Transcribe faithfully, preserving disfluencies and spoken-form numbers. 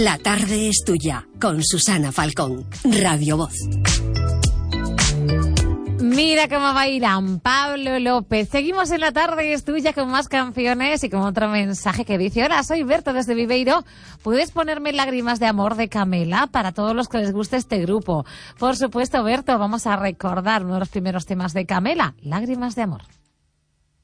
La tarde es tuya, con Susana Falcón, Radio Voz. Mira cómo bailan Pablo López. Seguimos en La tarde es tuya con más canciones y con otro mensaje que dice: hola, soy Berto desde Viveiro. ¿Puedes ponerme Lágrimas de amor de Camela para todos los que les guste este grupo? Por supuesto, Berto, vamos a recordar uno de los primeros temas de Camela, Lágrimas de amor.